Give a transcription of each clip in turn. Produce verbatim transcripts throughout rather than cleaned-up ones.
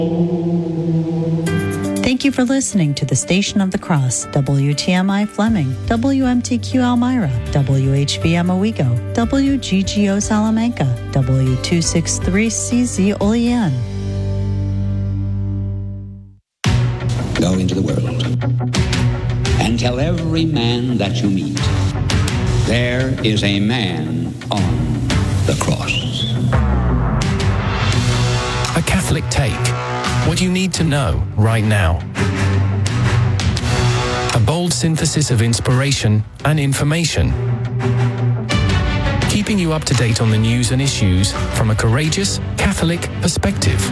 Thank you for listening to the Station of the Cross, W T M I Fleming, W M T Q Elmira, W H V M Owego, W G G O Salamanca, W two sixty-three C Z Olean. Go into the world and tell every man that you meet, there is a man on the cross. A Catholic Take. What you need to know right now. A bold synthesis of inspiration and information. Keeping you up to date on the news and issues from a courageous Catholic perspective.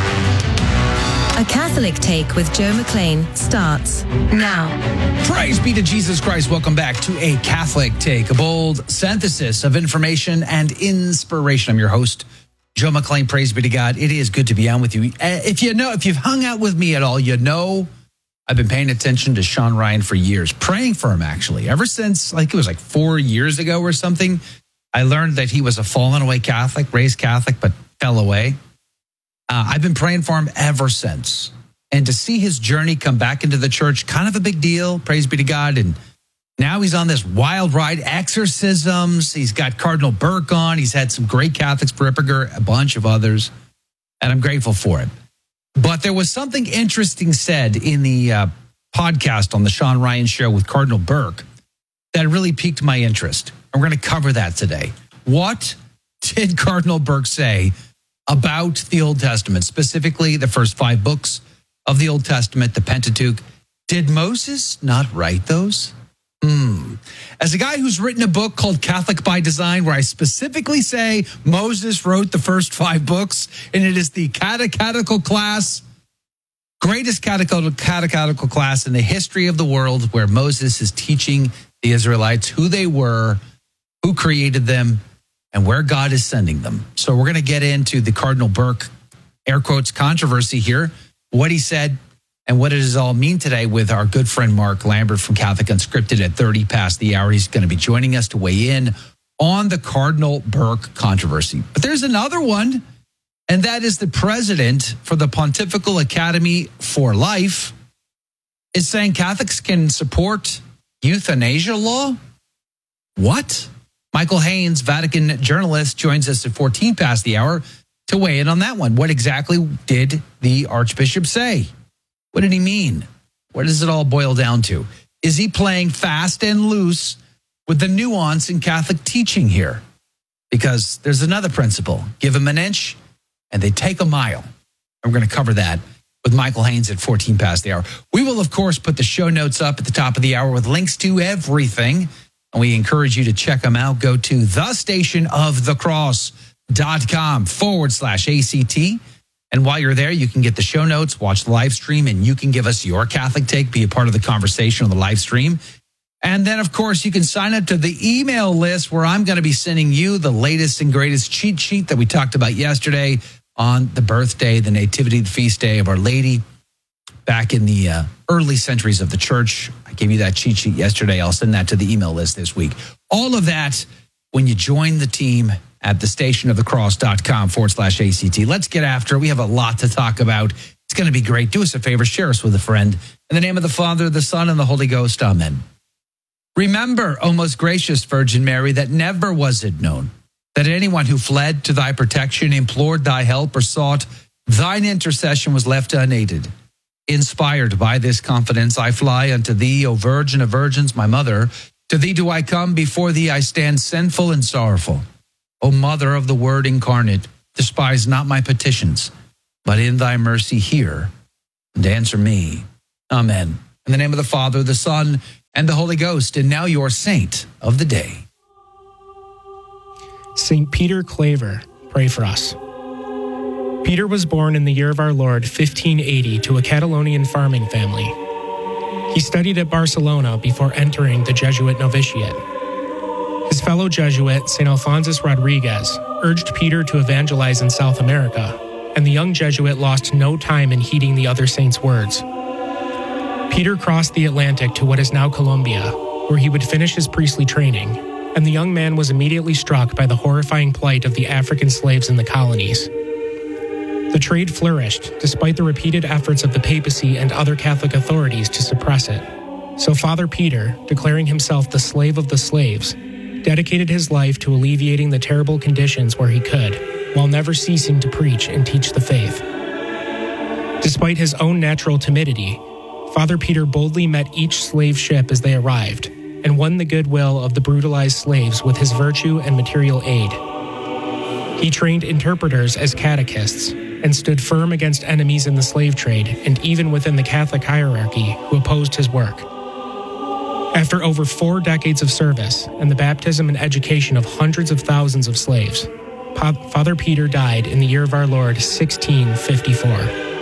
A Catholic Take with Joe McLean starts now. Praise be to Jesus Christ. Welcome back to A Catholic Take, a bold synthesis of information and inspiration. I'm your host, Joe McLean. Praise be to God. It is good to be on with you. If you know, if you've hung out with me at all, you know I've been paying attention to Sean Ryan for years, praying for him actually. Ever since, like it was like four years ago or something, I learned that he was a fallen away Catholic, raised Catholic, but fell away. Uh, I've been praying for him ever since. And to see his journey come back into the church, kind of a big deal. Praise be to God. And now he's on this wild ride, exorcisms. He's got Cardinal Burke on. He's had some great Catholics, Ripperger, a bunch of others. And I'm grateful for it. But there was something interesting said in the uh, podcast on the Sean Ryan Show with Cardinal Burke that really piqued my interest. And we're going to cover that today. What did Cardinal Burke say about the Old Testament, specifically the first five books of the Old Testament, the Pentateuch? Did Moses not write those? Hmm. As a guy who's written a book called Catholic by Design, where I specifically say Moses wrote the first five books, and it is the catechetical class, greatest catechetical, catechetical class in the history of the world, where Moses is teaching the Israelites who they were, who created them, and where God is sending them. So we're going to get into the Cardinal Burke, air quotes, controversy here, what he said, and what does it all mean today with our good friend Mark Lambert from Catholic Unscripted at thirty past the hour. He's going to be joining us to weigh in on the Cardinal Burke controversy. But there's another one, and that is the president for the Pontifical Academy for Life is saying Catholics can support euthanasia law? What? Michael Haynes, Vatican journalist, joins us at fourteen past the hour to weigh in on that one. What exactly did the Archbishop say? What did he mean? What does it all boil down to? Is he playing fast and loose with the nuance in Catholic teaching here? Because there's another principle. Give them an inch and they take a mile. We're going to cover that with Michael Haynes at fourteen past the hour. We will, of course, put the show notes up at the top of the hour with links to everything. And we encourage you to check them out. Go to thestationofthecross.com forward slash ACT. And while you're there, you can get the show notes, watch the live stream, and you can give us your Catholic take, be a part of the conversation on the live stream. And then, of course, you can sign up to the email list where I'm going to be sending you the latest and greatest cheat sheet that we talked about yesterday on the birthday, the nativity, the feast day of Our Lady back in the uh, early centuries of the church. I gave you that cheat sheet yesterday. I'll send that to the email list this week. All of that when you join the team at thestationofthecross.com forward slash ACT. Let's get after it. We have a lot to talk about. It's going to be great. Do us a favor. Share us with a friend. In the name of the Father, the Son, and the Holy Ghost. Amen. Remember, O most gracious Virgin Mary, that never was it known that anyone who fled to thy protection, implored thy help, or sought thine intercession was left unaided. Inspired by this confidence, I fly unto thee, O Virgin of Virgins, my mother. To thee do I come, before thee I stand sinful and sorrowful. O Mother of the Word incarnate, despise not my petitions, but in thy mercy hear and answer me. Amen. In the name of the Father, the Son, and the Holy Ghost, and now your saint of the day. Saint Peter Claver, pray for us. Peter was born in the year of our Lord, fifteen eighty, to a Catalonian farming family. He studied at Barcelona before entering the Jesuit novitiate. His fellow Jesuit, Saint Alphonsus Rodriguez, urged Peter to evangelize in South America, and the young Jesuit lost no time in heeding the other saint's words. Peter crossed the Atlantic to what is now Colombia, where he would finish his priestly training, and the young man was immediately struck by the horrifying plight of the African slaves in the colonies. The trade flourished despite the repeated efforts of the papacy and other Catholic authorities to suppress it. So Father Peter, declaring himself the slave of the slaves, dedicated his life to alleviating the terrible conditions where he could, while never ceasing to preach and teach the faith. Despite his own natural timidity, Father Peter boldly met each slave ship as they arrived, and won the goodwill of the brutalized slaves with his virtue and material aid. He trained interpreters as catechists, and stood firm against enemies in the slave trade and even within the Catholic hierarchy who opposed his work. After over four decades of service and the baptism and education of hundreds of thousands of slaves, Father Peter died in the year of our Lord sixteen fifty-four.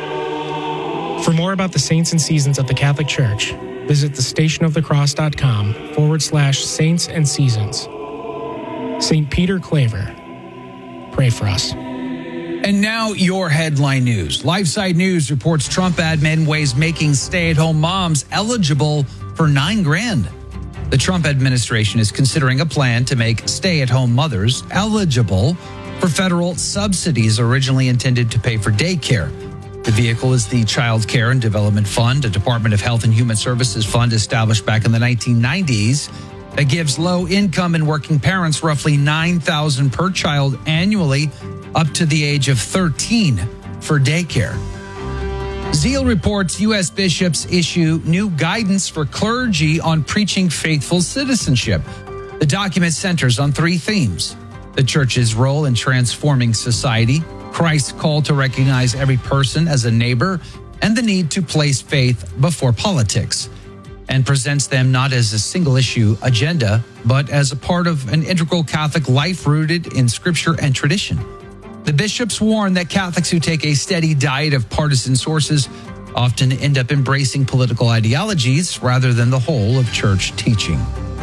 For more about the saints and seasons of the Catholic Church, visit thestationofthecross.com forward slash saints and seasons. Saint Peter Claver, pray for us. And now your headline news. LifeSite News reports Trump admin weighs making stay-at-home moms eligible for nine grand. The Trump administration is considering a plan to make stay-at-home mothers eligible for federal subsidies originally intended to pay for daycare. The vehicle is the Child Care and Development Fund, a Department of Health and Human Services fund established back in the nineteen nineties that gives low-income and working parents roughly nine thousand dollars per child annually up to the age of thirteen for daycare. Zeal reports U S bishops issue new guidance for clergy on preaching faithful citizenship. The document centers on three themes: the church's role in transforming society, Christ's call to recognize every person as a neighbor, and the need to place faith before politics, and presents them not as a single issue agenda, but as a part of an integral Catholic life rooted in scripture and tradition. The bishops warn that Catholics who take a steady diet of partisan sources often end up embracing political ideologies rather than the whole of church teaching.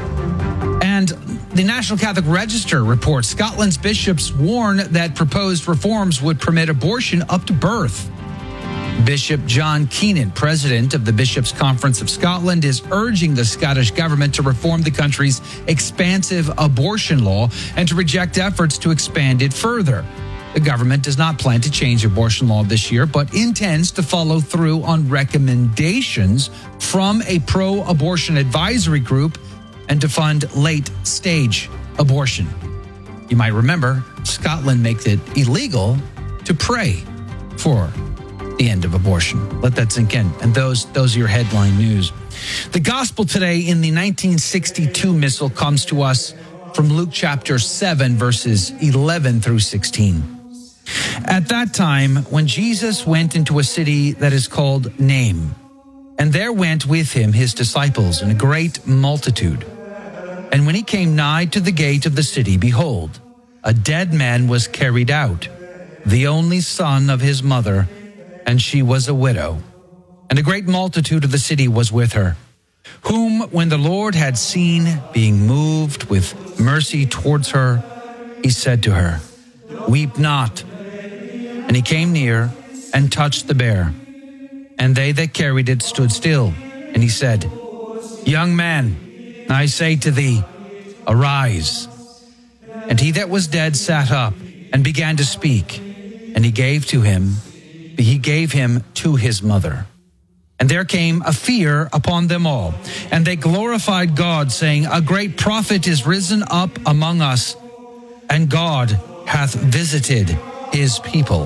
And the National Catholic Register reports Scotland's bishops warn that proposed reforms would permit abortion up to birth. Bishop John Keenan, president of the Bishops' Conference of Scotland, is urging the Scottish government to reform the country's expansive abortion law and to reject efforts to expand it further. The government does not plan to change abortion law this year, but intends to follow through on recommendations from a pro-abortion advisory group and to fund late-stage abortion. You might remember, Scotland makes it illegal to pray for the end of abortion. Let that sink in. And those, those are your headline news. The gospel today in the nineteen sixty-two missal comes to us from Luke chapter seven, verses eleven through sixteen. At that time, when Jesus went into a city that is called Nain, and there went with him his disciples and a great multitude. And when he came nigh to the gate of the city, behold, a dead man was carried out, the only son of his mother, and she was a widow. And a great multitude of the city was with her, whom when the Lord had seen, being moved with mercy towards her, he said to her, Weep not. And he came near and touched the bier. And they that carried it stood still. And he said, Young man, I say to thee, arise. And he that was dead sat up and began to speak. And he gave to him, he gave him to his mother. And there came a fear upon them all. And they glorified God, saying, A great prophet is risen up among us, and God hath visited his people.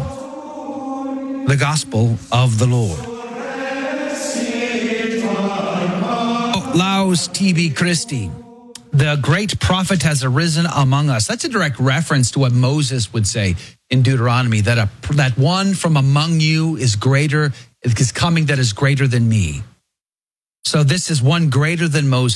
The gospel of the Lord. Laus tibi Christi. The great prophet has arisen among us. That's a direct reference to what Moses would say in Deuteronomy, that a, that one from among you is greater, is coming that is greater than me. So this is one greater than Moses.